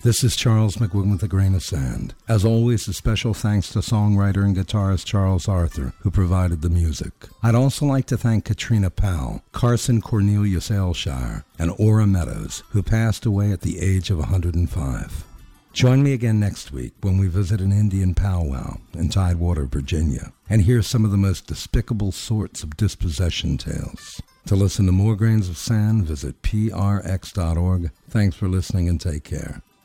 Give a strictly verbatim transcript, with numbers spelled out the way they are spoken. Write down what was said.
This is Charles McWilliam with A Grain of Sand. As always, a special thanks to songwriter and guitarist Charles Arthur, who provided the music. I'd also like to thank Katrina Powell, Carson Cornelius Aylshire, and Ora Meadows, who passed away at the age of one hundred five. Join me again next week when we visit an Indian powwow in Tidewater, Virginia, and hear some of the most despicable sorts of dispossession tales. To listen to more Grains of Sand, visit P R X dot org. Thanks for listening and take care.